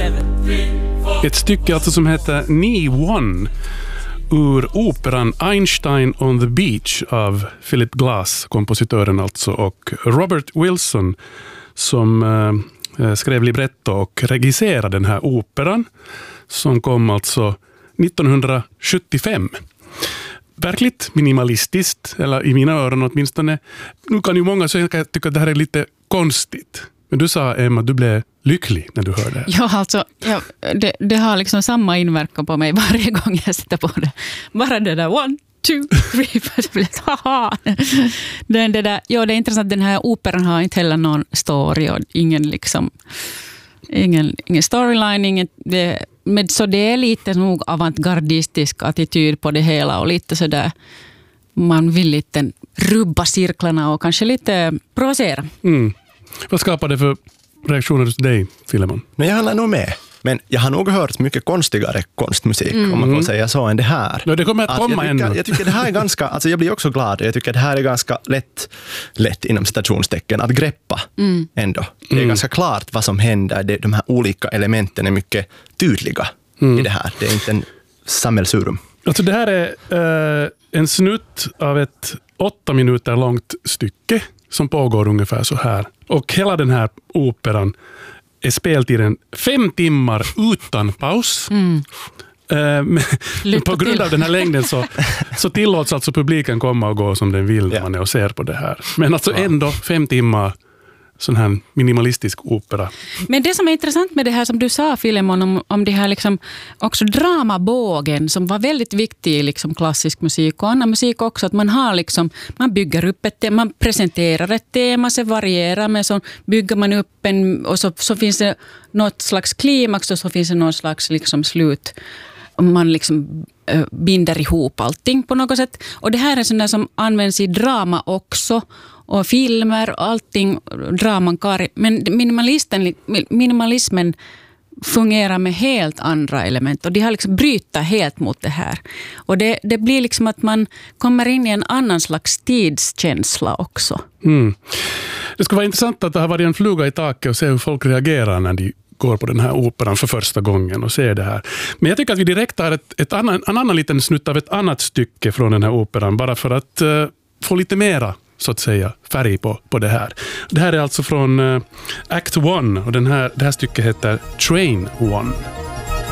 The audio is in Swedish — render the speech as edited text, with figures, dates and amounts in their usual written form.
Ett stycke alltså som heter Knee One ur operan Einstein on the Beach av Philip Glass, kompositören alltså, och Robert Wilson som skrev libretto och regisserade den här operan som kom alltså 1975. Verkligt minimalistiskt, eller i mina öron åtminstone. Nu kan ju många tycka att det här är lite konstigt. Men du sa, Emma, du blev lycklig när du hörde det. Ja, alltså, det har liksom samma inverkan på mig varje gång jag sitter på det. Bara det där 1, 2, 3, det där, ja, det är intressant. Den här operan har inte heller någon story och ingen storyline, men så det är lite nog avantgardistisk attityd på det hela och lite så där man vill lite rubba cirklarna och kanske lite provocera. Vad skapar det för reaktioner hos dig, Filemon? Men jag håller nog med. Men jag har nog hört mycket konstigare konstmusik, om man får säga så, än det här. No, det kommer att komma ännu. Jag tycker det här är ganska, alltså jag blir också glad. Jag tycker det här är ganska lätt inom citationstecken att greppa ändå. Det är ganska klart vad som händer. De här olika elementen är mycket tydliga i det här. Det är inte en samhällsurum. Alltså det här är en snutt av ett 8 minuter långt stycke som pågår ungefär så här. Och hela den här operan är speltiden 5 timmar utan paus. Men på grund av den här längden så tillåts alltså publiken komma och gå som den vill när man är och ser på det här. Men alltså ändå 5 timmar sån här minimalistisk opera. Men det som är intressant med det här som du sa, Filemon, om det här liksom också dramabågen som var väldigt viktig i liksom klassisk musik och annan musik också, att man har liksom, man bygger upp ett tema, man presenterar ett tema, så varierar med, så bygger man upp en, och så finns det något slags klimax och så finns det något slags liksom slut. Man liksom binder ihop allting på något sätt. Och det här är sånt där som används i drama också. Och filmer och allting, draman kar. Men minimalismen fungerar med helt andra element. Och de har liksom bryta helt mot det här. Och det blir liksom att man kommer in i en annan slags tidskänsla också. Det skulle vara intressant att det har varit en fluga i taket och se hur folk reagerar när de går på den här operan för första gången och ser det här. Men jag tycker att vi direkt har en annan liten snutt av ett annat stycke från den här operan, bara för att få lite mera, så att säga, färg på det här. Det här är alltså från Act 1 och det här stycket heter Train 1.